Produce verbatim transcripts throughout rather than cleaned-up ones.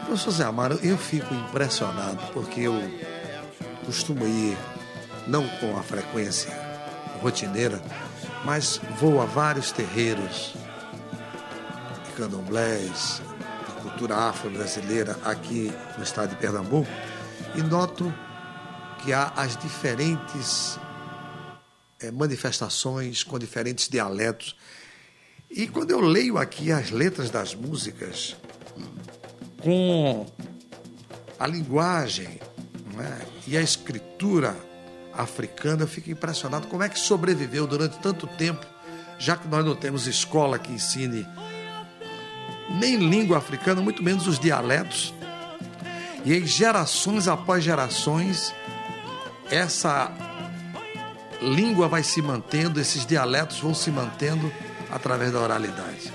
Professor Zé Amaro, eu fico impressionado porque eu costumo ir, não com a frequência rotineira, mas vou a vários terreiros de candomblés, de cultura afro-brasileira aqui no estado de Pernambuco e noto que há as diferentes é, manifestações com diferentes dialetos. E quando eu leio aqui as letras das músicas, com a linguagem, não é, e a escritura africana, eu fico impressionado como é que sobreviveu durante tanto tempo, já que nós não temos escola que ensine nem língua africana, muito menos os dialetos. E aí, gerações após gerações, essa língua vai se mantendo, esses dialetos vão se mantendo através da oralidade.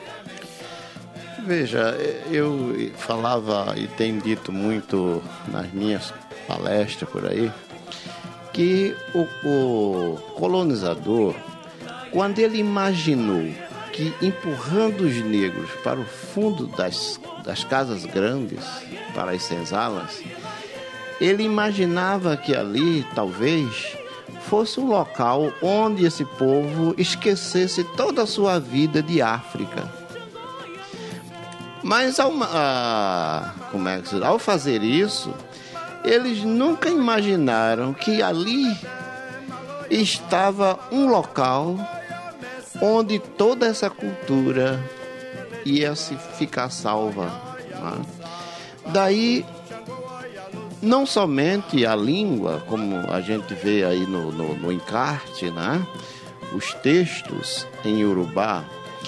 Veja, eu falava e tenho dito muito nas minhas palestras por aí, que o, o colonizador, quando ele imaginou que empurrando os negros para o fundo das, das casas grandes, para as senzalas, ele imaginava que ali, talvez, fosse um local onde esse povo esquecesse toda a sua vida de África. Mas ao, a, como é que se, ao fazer isso, eles nunca imaginaram que ali estava um local onde toda essa cultura ia se ficar salva. Né? Daí, não somente a língua, como a gente vê aí no, no, no encarte, né? Os textos em Yorubá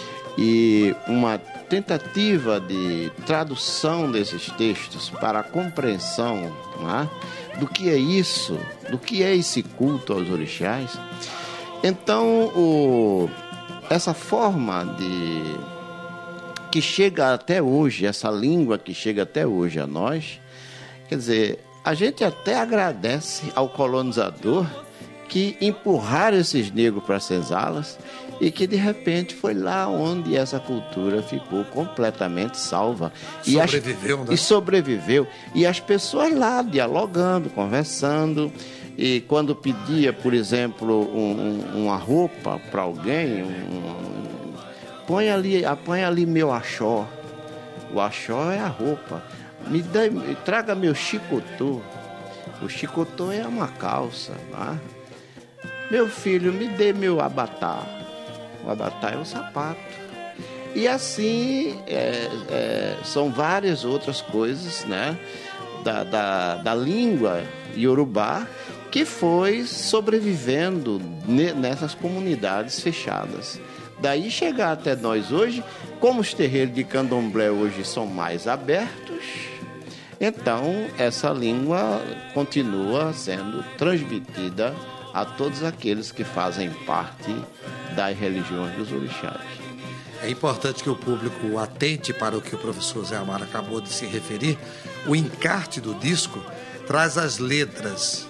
e uma tentativa de tradução desses textos para a compreensão, né, do que é isso, do que é esse culto aos orixás. Então, o, essa forma de que chega até hoje, essa língua que chega até hoje a nós, quer dizer, a gente até agradece ao colonizador que empurraram esses negros para as senzalas e que de repente foi lá onde essa cultura ficou completamente salva. Sobreviveu, e as, né? E sobreviveu. E as pessoas lá dialogando, conversando. E quando pedia, por exemplo, um, um, uma roupa para alguém, um, um, põe ali, põe ali meu axó. O axó é a roupa. Me dê, traga meu chicotô. O chicotô é uma calça, né? Meu filho, me dê meu abatá. O abatá é o sapato. E assim, é, é, são várias outras coisas, né, da, da, da língua iorubá que foi sobrevivendo nessas comunidades fechadas. Daí chegar até nós hoje, como os terreiros de candomblé hoje são mais abertos, então essa língua continua sendo transmitida a todos aqueles que fazem parte das religiões dos orixás. É importante que o público atente para o que o professor Zé Amaro acabou de se referir. O encarte do disco traz as letras